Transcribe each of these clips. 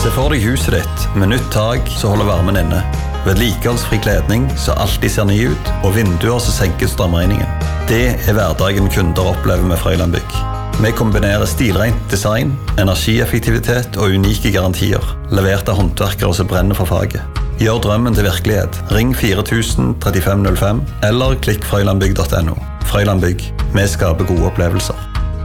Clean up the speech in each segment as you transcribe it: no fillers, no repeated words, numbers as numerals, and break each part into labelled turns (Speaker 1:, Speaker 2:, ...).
Speaker 1: Se for deg huset ditt med nytt tak så holder varmen inne. Vedlikeholdsfri kledning så alltid ser ny ut, og vinduer som senker strømregningen. Det hverdagen kunder opplever med Frøyland Bygg. Vi kombinerer stilrent design, energieffektivitet og unike garantier, levert av håndverkere som brenner for faget. Gjør drømmen til virkelighet. Ring 4000 3505 eller klikk frøylandbygg.no. Frøyland Bygg. Vi skaper gode opplevelser.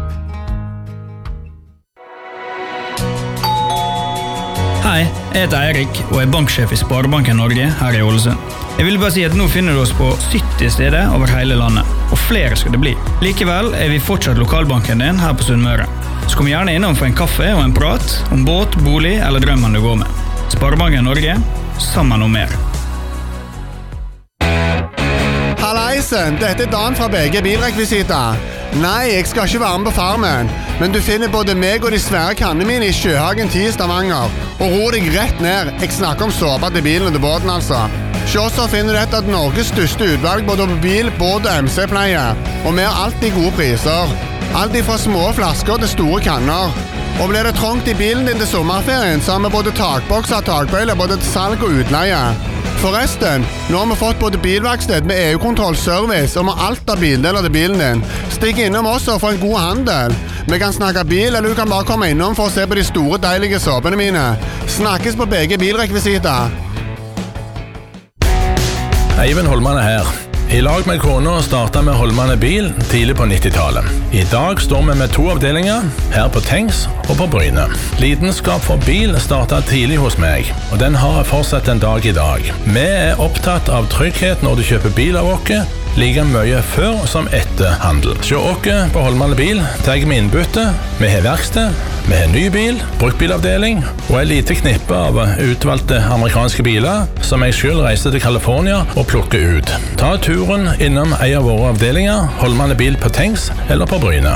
Speaker 2: Hei, jeg heter Eirik og er banksjef i Sparebanken Norge her i Ålesund. Jeg vil bare si at nå finner du oss på 70 steder over hele landet, og flere skal det bli. Likevel er vi fortsatt lokalbanken din her på Sunnmøre. Så kom gjerne innom for en kaffe og en prat om båt, bolig eller drømmen du går med. Sparebanken Norge, sammen om mer.
Speaker 3: Hallaisen, dette er Dan fra BG Bilrekvisita. Nei, jeg skal ikke være med på farmen, men du finner både meg og de svære kannene mine i Sjøhagen 10 i Stavanger. Og ro deg rett ned. Jeg snakker om såpa til bilen og til båten, altså. Hos oss finner du et av Norges største utvalg både på bil, båt og MC-pleie. Og vi har alltid gode priser. Alt fra små flasker til store kanner. Og blir det trångt i bilen din til sommerferien, så har vi både takbokser og takbøyler både til salg og utleie. Forresten, nå har vi fått både bilverksted med EU-kontroll, service og med alt av bildeler til bilen din. Stikk innom oss og få en god handel. Vi kan snakke bil, eller du kan bare komme innom for å se på de store, deilige såpene mine. Snakkes på BG Bilrekvisita.
Speaker 4: Eivind Holman her. I lag med kona startet vi Holmane Bil tidlig på 90-tallet. I dag står vi med 2 avdelinger, her på Tengs og på Bryne. Lidenskap for bil startet tidlig hos meg, og den har fortsatt en dag i dag. Vi er opptatt av trygghet når du kjøper bil av oss, like mye før som etter handel. Se oss på Holmane Bil, tar vi innbytte, vi har verksted, vi har ny bil, bruktbilavdeling og en lite knippe av utvalgte amerikanske biler som jeg selv reiser til California og plukker ut. Ta turen innom en av våre avdelinger, Holmane Bil på Tengs eller på Bryne.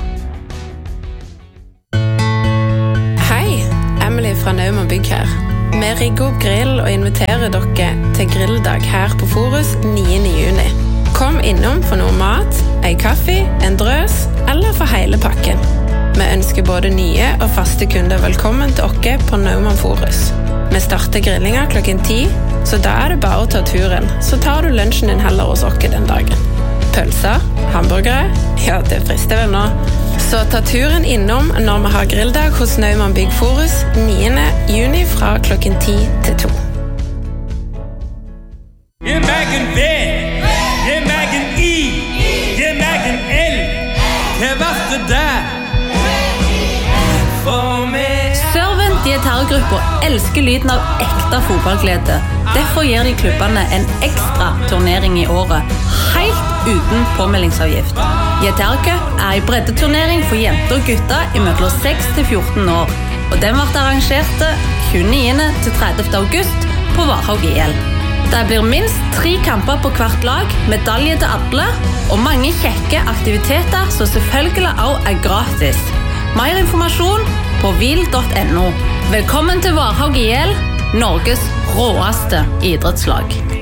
Speaker 5: Hei, Emily fra Naumann Bygg her. Vi rigger opp grill og inviterer dere til grilldag her på Forus 9. juni. Kom innom for noe mat, en kaffe, en drøs eller for hele pakken. Vi ønsker både nye og faste kunder velkommen til dere på Naumann Forus. Vi starter grillinga klokken 10, så da er det bare å ta turen. Så tar du lunsjen din heller hos dere den dagen. Pølser, hamburgere, ja det frister vel nå. Så ta turen innom når vi har grilldag hos Naumann Bygg Forus 9. juni fra klokken 10 til 2.
Speaker 6: Gi meg en V, gi meg en I, gi meg en L. Hva var det der? For meg.
Speaker 7: Servant Dietargrupper elsker lyden av ekte fotballglede. Derfor gir de klubbene en ekstra turnering i året, helt uten påmeldingsavgift. Dietarcup er en breddeturnering for jenter og gutter i mellom 6 til 14 år, og den ble arrangert 29. til 30. august på Varhaug IL. Det blir minst 3 kamper på hvert lag, medalje til alle, og mange kjekke aktiviteter som selvfølgelig også er gratis. Mer informasjon på vil.no. Velkommen til Varhaug IL, Norges råeste idrettslag.